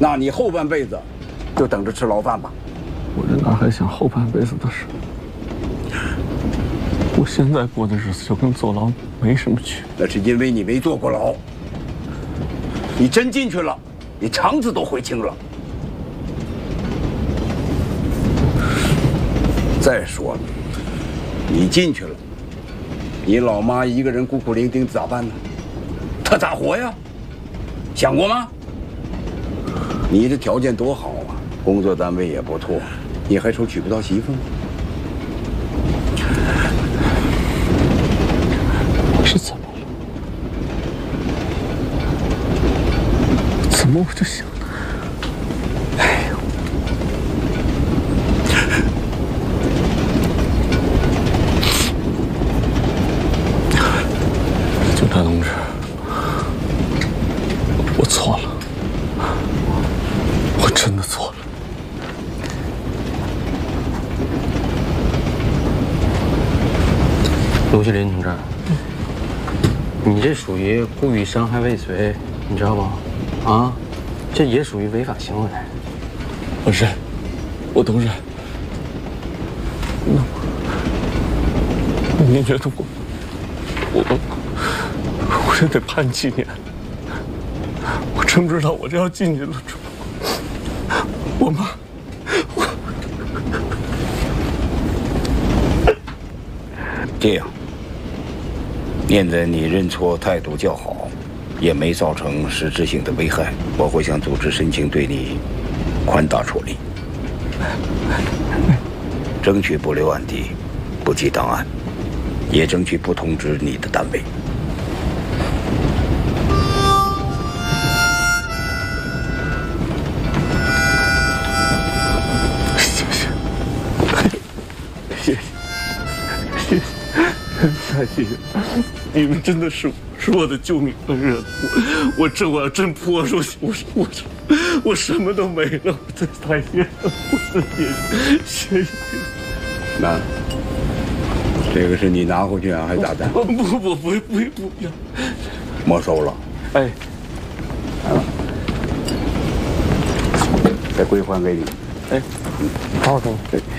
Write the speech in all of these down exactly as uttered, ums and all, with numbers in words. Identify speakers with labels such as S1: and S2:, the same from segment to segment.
S1: 那你后半辈子就等着吃牢饭吧。
S2: 我这哪还想后半辈子的事？我现在过的日子就跟坐牢没什么区别。
S1: 那是因为你没坐过牢。你真进去了，你肠子都悔青了。再说了，你进去了，你老妈一个人孤苦伶仃咋办呢？她咋活呀？想过吗？你这条件多好啊，工作单位也不错，你还说娶不到媳妇吗？
S2: 是怎么了？怎么我就想，哎呦，警察同志，我错了，我真的错了。
S3: 卢麒麟同志，你这属于故意伤害未遂，你知道不？啊，这也属于违法行为。
S2: 我认，我都认。那您觉得我，我，我这得判几年？我真不知道，我这要进去了之后，我妈，我
S1: 这样。念在你认错态度较好，也没造成实质性的危害，我会向组织申请对你宽大处理，争取不留案底，不记档案，也争取不通知你的单位。
S2: 谢谢，谢谢，谢谢。太谢谢你们，真的是是我的救命恩人。我我这我要真泼出去，我我我什么都没了。我太太谢了，我太谢谢谢谢。
S1: 那这个是你拿回去啊，还是咋的？
S2: 不不不不不不要，
S1: 没收了。
S2: 哎，
S1: 来了，再归还给你。
S2: 哎，好的，谢谢。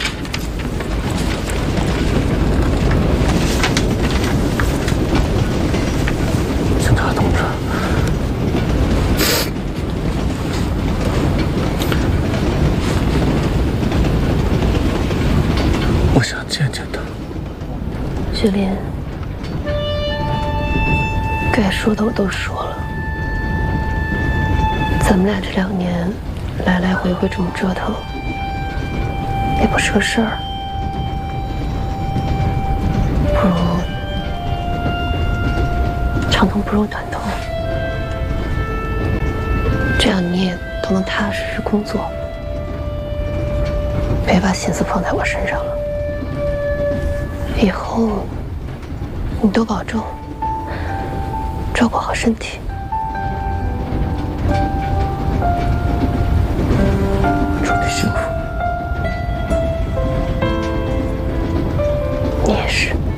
S2: 我想见见他。
S4: 麒麟，该说的我都说了，咱们俩这两年来来回回这么折腾，也不是个事儿，不如长痛不如短痛，这样你也都能踏踏实实工作，别把心思放在我身上了。以后你多保重，照顾好身体。
S2: 祝你幸福。
S4: 你也是。